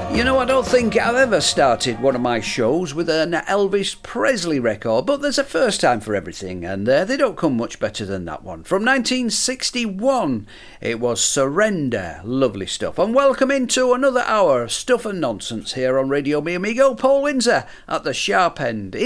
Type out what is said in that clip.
You know, I don't think I've ever started one of my shows with an Elvis Presley record, but there's a first time for everything, and they don't come much better than that one. From 1961, it was Surrender. Lovely stuff. And welcome into another hour of stuff and nonsense here on Radio Me Amigo. Paul Windsor at the sharp end.